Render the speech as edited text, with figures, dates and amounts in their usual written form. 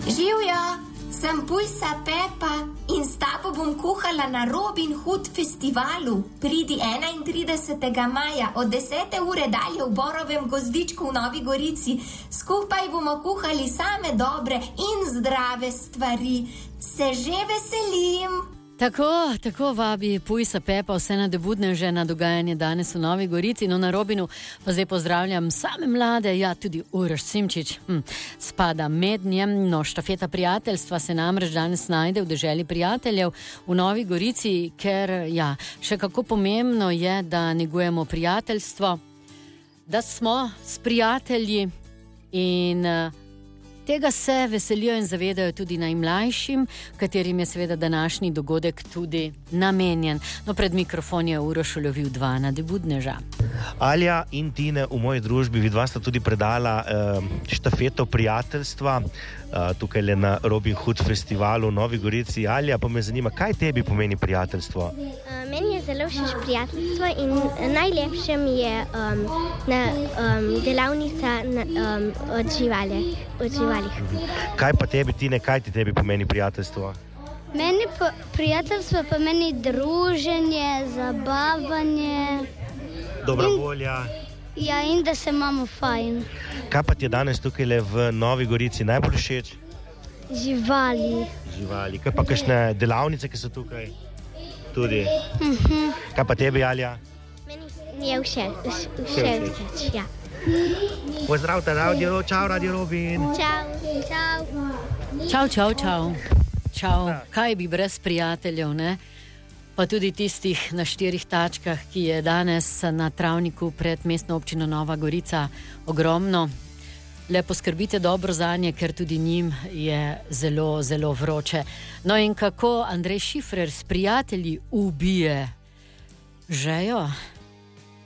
Živjo, sem Pujsa Pepa in s tabo bom kuhala na Robin Hood festivalu. Pridi 31. maja od 10. ure dalje v Borovem gozdičku v Novi Gorici. Skupaj bomo kuhali same dobre in zdrave stvari. Se že veselim. Tako vabi Pujsa Pepa vse nadobudneže na dogajanje danes v Novi Gorici. No, na Robinu pa zdaj pozdravljam same mlade, ja, tudi Uroš Simčič spada med njem. No, štafeta prijateljstva se namreč danes najde v deželi prijateljev v Novi Gorici, ker, ja, še kako pomembno je, da negujemo prijateljstvo, da smo s prijatelji in tega se veselijo in zavedajo tudi najmlajšim, katerim je seveda današnji dogodek tudi namenjen. No, pred mikrofon je Uroš ulovil dva nadobudneža. Alja in Tine v moji družbi, vidva sta tudi predala štafeto prijateljstva tukaj le na Robin Hood festivalu v Novi Gorici. Alja, pa me zanima, kaj tebi pomeni prijateljstvo? Meni je zelo všeč prijateljstvo in najlepše mi je delavnica od živalih. Kaj pa tebi, Tine, kaj ti tebi pomeni prijateljstvo? Meni prijateljstvo pomeni druženje, zabavanje. Dobra volja. Ja, in da se imamo fajn. Kaj pa ti je danes tukaj le v Novi Gorici najbolj všeč? Živali. Kaj pa kakšne delavnice, ki so tukaj? Tudi. Kaj pa tebi, Alja? Meni je všeč, ja. Pozdravite radio, čau Radio Robin. Čau. Kaj bi brez prijateljev, ne? Pa tudi tistih na 4 tačkah, ki je danes na travniku pred mestno občino Nova Gorica ogromno. Le poskrbite dobro zanje, ker tudi njim je zelo, zelo vroče. No in kako Andrej Šifrer s prijatelji ubije žejo?